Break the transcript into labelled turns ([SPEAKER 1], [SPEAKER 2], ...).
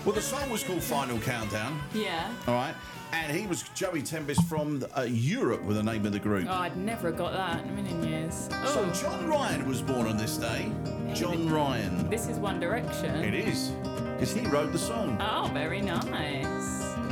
[SPEAKER 1] Well, the song was called Final Countdown.
[SPEAKER 2] Yeah.
[SPEAKER 1] All right. And he was Joey Tempest from Europe with the name of the group.
[SPEAKER 2] Oh, I'd never have got that in a million years.
[SPEAKER 1] So
[SPEAKER 2] Oh,
[SPEAKER 1] John Ryan was born on this day. John Ryan.
[SPEAKER 2] this is One Direction.
[SPEAKER 1] It is. Because he wrote the song.
[SPEAKER 2] Oh, very nice.